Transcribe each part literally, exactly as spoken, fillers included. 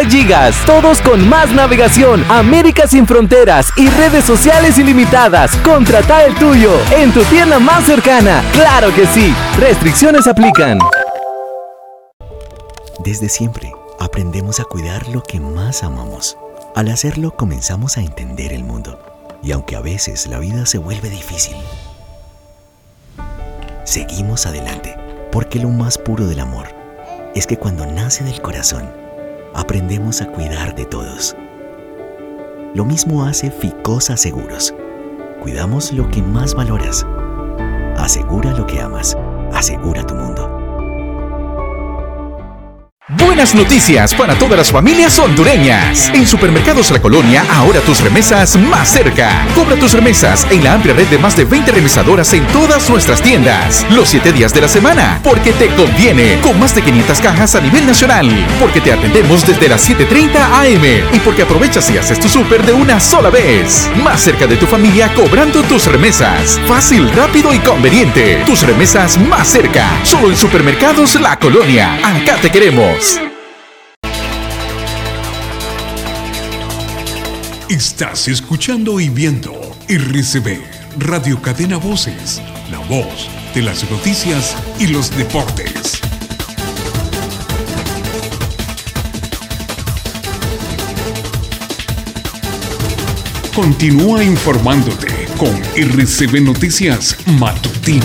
gigas, todos con más navegación, América sin fronteras y redes sociales ilimitadas. Contrata el tuyo en tu tienda más cercana. ¡Claro que sí! Restricciones aplican. Desde siempre, aprendemos a cuidar lo que más amamos. Al hacerlo, comenzamos a entender el mundo. Y aunque a veces la vida se vuelve difícil, seguimos adelante, porque lo más puro del amor es que cuando nace del corazón, aprendemos a cuidar de todos. Lo mismo hace Ficosa Seguros. Cuidamos lo que más valoras. Asegura lo que amas. Asegura tu mundo. Buenas noticias para todas las familias hondureñas. En Supermercados La Colonia, ahora tus remesas más cerca. Cobra tus remesas en la amplia red de más de veinte remesadoras en todas nuestras tiendas. Los siete días de la semana, porque te conviene. Con más de quinientas cajas a nivel nacional. Porque te atendemos desde las siete treinta a eme. Y porque aprovechas y haces tu súper de una sola vez. Más cerca de tu familia cobrando tus remesas. Fácil, rápido y conveniente. Tus remesas más cerca. Solo en Supermercados La Colonia. Acá te queremos. Estás escuchando y viendo R C V, Radio Cadena Voces, la voz de las noticias y los deportes. Continúa informándote con R C V Noticias Matutino.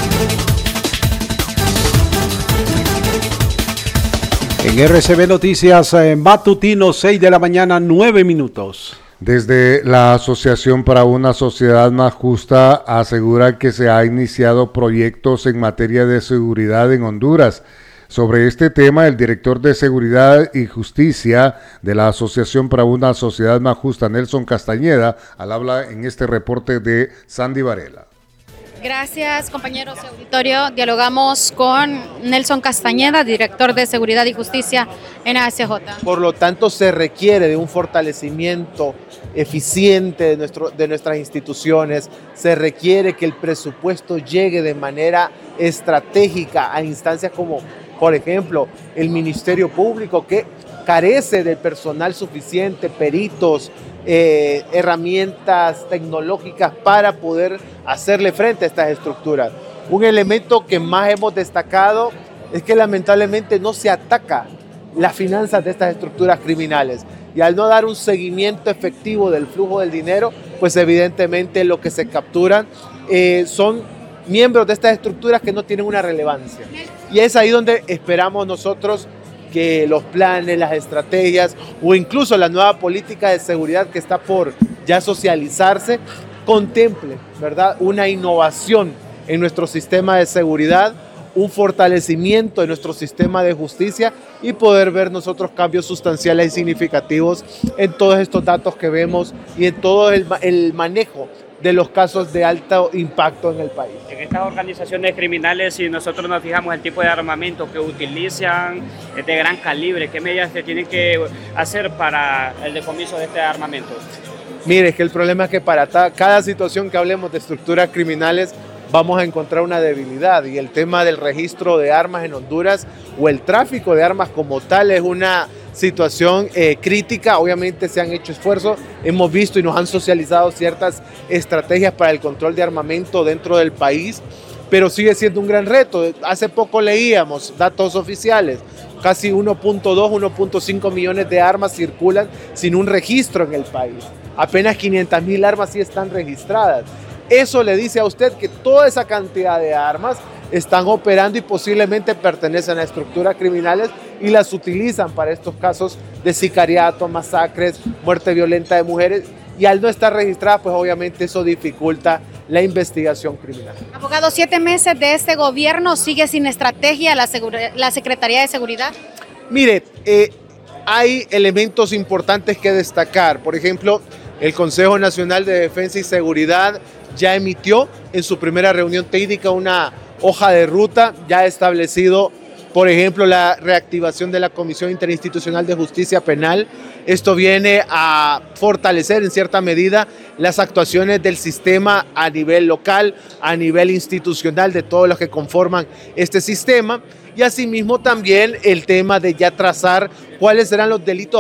En R C V Noticias eh, Matutino, seis de la mañana, nueve minutos. Desde la Asociación para una Sociedad Más Justa asegura que se han iniciado proyectos en materia de seguridad en Honduras. Sobre este tema, el director de Seguridad y Justicia de la Asociación para una Sociedad Más Justa, Nelson Castañeda, al habla en este reporte de Sandy Varela. Gracias, compañeros de auditorio. Dialogamos con Nelson Castañeda, director de Seguridad y Justicia en A S J. Por lo tanto, se requiere de un fortalecimiento eficiente de, nuestro, de nuestras instituciones. Se requiere que el presupuesto llegue de manera estratégica a instancias como, por ejemplo, el Ministerio Público, que carece de personal suficiente, peritos, Eh, herramientas tecnológicas para poder hacerle frente a estas estructuras. Un elemento que más hemos destacado es que lamentablemente no se ataca las finanzas de estas estructuras criminales, y al no dar un seguimiento efectivo del flujo del dinero, pues evidentemente lo que se capturan eh, son miembros de estas estructuras que no tienen una relevancia, y es ahí donde esperamos nosotros que los planes, las estrategias o incluso la nueva política de seguridad que está por ya socializarse contemple, ¿verdad?, una innovación en nuestro sistema de seguridad, un fortalecimiento de nuestro sistema de justicia y poder ver nosotros cambios sustanciales y significativos en todos estos datos que vemos y en todo el, el manejo de los casos de alto impacto en el país. En estas organizaciones criminales, si nosotros nos fijamos el tipo de armamento que utilizan, es de gran calibre, ¿qué medidas se tienen que hacer para el decomiso de este armamento? Mire, es que el problema es que para ta- cada situación que hablemos de estructuras criminales vamos a encontrar una debilidad, y el tema del registro de armas en Honduras o el tráfico de armas como tal es una situación eh, crítica. Obviamente se han hecho esfuerzos, hemos visto y nos han socializado ciertas estrategias para el control de armamento dentro del país, pero sigue siendo un gran reto. Hace poco leíamos datos oficiales, casi uno punto dos, uno punto cinco millones de armas circulan sin un registro en el país. Apenas quinientas mil armas sí están registradas. Eso le dice a usted que toda esa cantidad de armas están operando y posiblemente pertenecen a estructuras criminales y las utilizan para estos casos de sicariato, masacres, muerte violenta de mujeres, y al no estar registradas, pues obviamente eso dificulta la investigación criminal. Abogado, siete meses de este gobierno, ¿sigue sin estrategia la, segura- la Secretaría de Seguridad? Mire, eh, hay elementos importantes que destacar. Por ejemplo, el Consejo Nacional de Defensa y Seguridad ya emitió en su primera reunión técnica una hoja de ruta, ya ha establecido, por ejemplo, la reactivación de la Comisión Interinstitucional de Justicia Penal. Esto viene a fortalecer en cierta medida las actuaciones del sistema a nivel local, a nivel institucional, de todos los que conforman este sistema, y asimismo también el tema de ya trazar cuáles serán los delitos